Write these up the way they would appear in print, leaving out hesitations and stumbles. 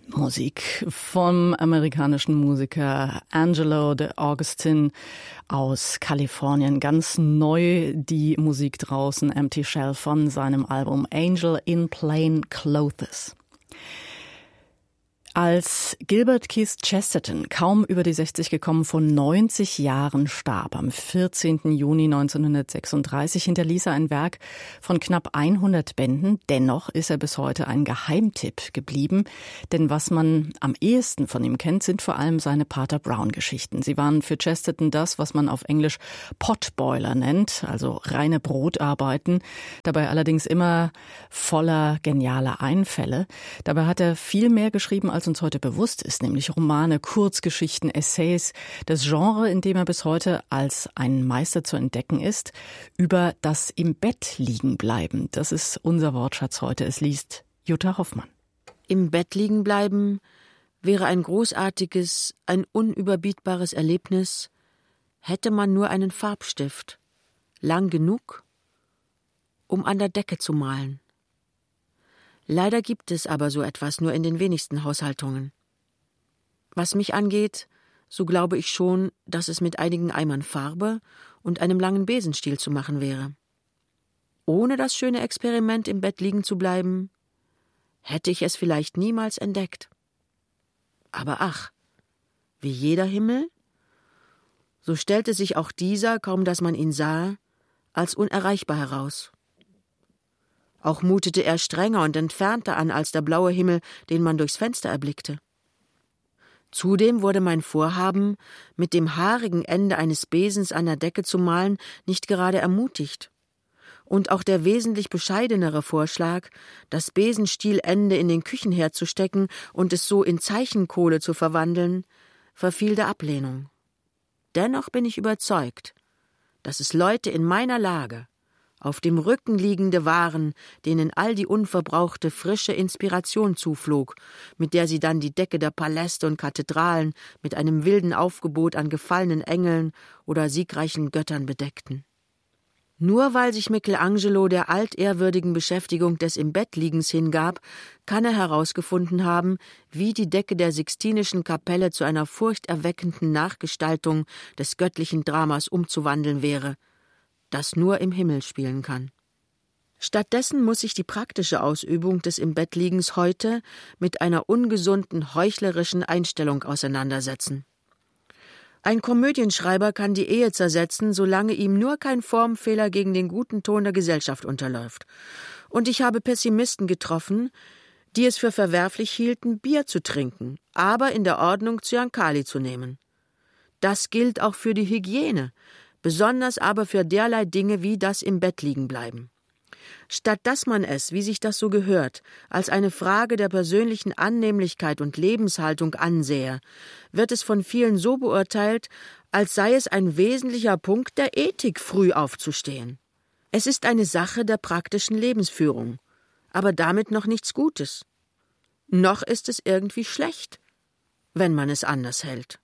Musik vom amerikanischen Musiker Angelo de Augustin aus Kalifornien. Ganz neu die Musik draußen, Empty Shell von seinem Album Angel in Plain Clothes. Als Gilbert Keith Chesterton, kaum über die 60 gekommen, vor 90 Jahren starb, am 14. Juni 1936, hinterließ er ein Werk von knapp 100 Bänden. Dennoch ist er bis heute ein Geheimtipp geblieben, denn was man am ehesten von ihm kennt, sind vor allem seine Pater Brown-Geschichten. Sie waren für Chesterton das, was man auf Englisch Potboiler nennt, also reine Brotarbeiten, dabei allerdings immer voller genialer Einfälle. Dabei hat er viel mehr geschrieben, als uns heute bewusst ist, nämlich Romane, Kurzgeschichten, Essays, das Genre, in dem er bis heute als ein Meister zu entdecken ist, über das im Bett liegen bleiben. Das ist unser Wortschatz heute. Es liest Jutta Hoffmann. Im Bett liegen bleiben wäre ein großartiges, ein unüberbietbares Erlebnis, hätte man nur einen Farbstift, lang genug, um an der Decke zu malen. Leider gibt es aber so etwas nur in den wenigsten Haushaltungen. Was mich angeht, so glaube ich schon, dass es mit einigen Eimern Farbe und einem langen Besenstiel zu machen wäre. Ohne das schöne Experiment im Bett liegen zu bleiben, hätte ich es vielleicht niemals entdeckt. Aber ach, wie jeder Himmel, so stellte sich auch dieser, kaum dass man ihn sah, als unerreichbar heraus. Auch mutete er strenger und entfernter an als der blaue Himmel, den man durchs Fenster erblickte. Zudem wurde mein Vorhaben, mit dem haarigen Ende eines Besens an der Decke zu malen, nicht gerade ermutigt. Und auch der wesentlich bescheidenere Vorschlag, das Besenstielende in den Küchenherd zu stecken und es so in Zeichenkohle zu verwandeln, verfiel der Ablehnung. Dennoch bin ich überzeugt, dass es Leute in meiner Lage, auf dem Rücken liegende waren, denen all die unverbrauchte, frische Inspiration zuflog, mit der sie dann die Decke der Paläste und Kathedralen mit einem wilden Aufgebot an gefallenen Engeln oder siegreichen Göttern bedeckten. Nur weil sich Michelangelo der altehrwürdigen Beschäftigung des Im-Bett-Liegens hingab, kann er herausgefunden haben, wie die Decke der Sixtinischen Kapelle zu einer furchterweckenden Nachgestaltung des göttlichen Dramas umzuwandeln wäre, das nur im Himmel spielen kann. Stattdessen muss sich die praktische Ausübung des Im-Bett-Liegens heute mit einer ungesunden, heuchlerischen Einstellung auseinandersetzen. Ein Komödienschreiber kann die Ehe zersetzen, solange ihm nur kein Formfehler gegen den guten Ton der Gesellschaft unterläuft. Und ich habe Pessimisten getroffen, die es für verwerflich hielten, Bier zu trinken, aber in der Ordnung Zyankali zu nehmen. Das gilt auch für die Hygiene, besonders aber für derlei Dinge wie das im Bett liegen bleiben. Statt dass man es, wie sich das so gehört, als eine Frage der persönlichen Annehmlichkeit und Lebenshaltung ansähe, wird es von vielen so beurteilt, als sei es ein wesentlicher Punkt der Ethik, früh aufzustehen. Es ist eine Sache der praktischen Lebensführung, aber damit noch nichts Gutes. Noch ist es irgendwie schlecht, wenn man es anders hält.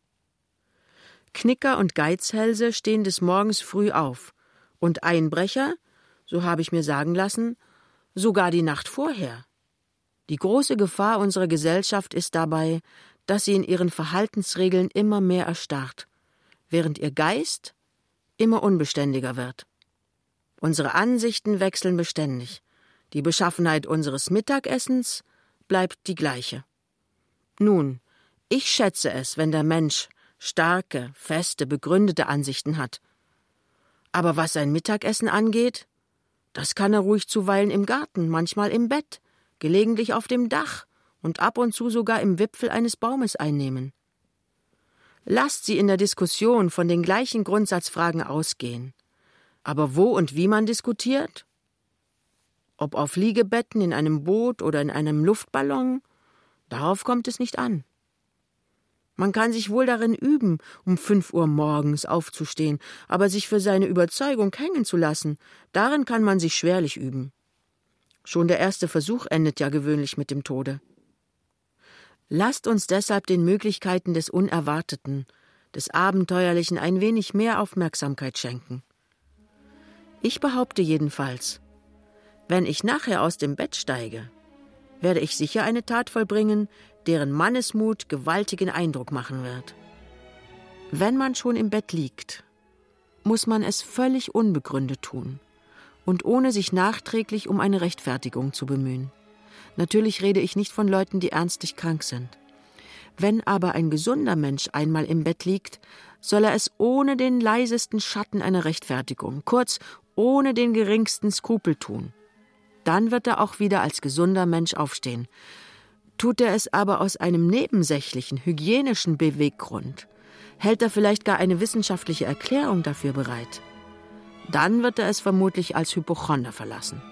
Knicker und Geizhälse stehen des Morgens früh auf und Einbrecher, so habe ich mir sagen lassen, sogar die Nacht vorher. Die große Gefahr unserer Gesellschaft ist dabei, dass sie in ihren Verhaltensregeln immer mehr erstarrt, während ihr Geist immer unbeständiger wird. Unsere Ansichten wechseln beständig. Die Beschaffenheit unseres Mittagessens bleibt die gleiche. Nun, ich schätze es, wenn der Mensch starke, feste, begründete Ansichten hat. Aber was sein Mittagessen angeht, das kann er ruhig zuweilen im Garten, manchmal im Bett, gelegentlich auf dem Dach und ab und zu sogar im Wipfel eines Baumes einnehmen. Lasst sie in der Diskussion von den gleichen Grundsatzfragen ausgehen. Aber wo und wie man diskutiert? Ob auf Liegebetten, in einem Boot oder in einem Luftballon? Darauf kommt es nicht an. Man kann sich wohl darin üben, um 5 Uhr morgens aufzustehen, aber sich für seine Überzeugung hängen zu lassen, darin kann man sich schwerlich üben. Schon der erste Versuch endet ja gewöhnlich mit dem Tode. Lasst uns deshalb den Möglichkeiten des Unerwarteten, des Abenteuerlichen ein wenig mehr Aufmerksamkeit schenken. Ich behaupte jedenfalls, wenn ich nachher aus dem Bett steige, werde ich sicher eine Tat vollbringen, deren Mannesmut gewaltigen Eindruck machen wird. Wenn man schon im Bett liegt, muss man es völlig unbegründet tun und ohne sich nachträglich um eine Rechtfertigung zu bemühen. Natürlich rede ich nicht von Leuten, die ernstlich krank sind. Wenn aber ein gesunder Mensch einmal im Bett liegt, soll er es ohne den leisesten Schatten einer Rechtfertigung, kurz ohne den geringsten Skrupel tun. Dann wird er auch wieder als gesunder Mensch aufstehen. Tut er es aber aus einem nebensächlichen, hygienischen Beweggrund, hält er vielleicht gar eine wissenschaftliche Erklärung dafür bereit, dann wird er es vermutlich als Hypochonder verlassen.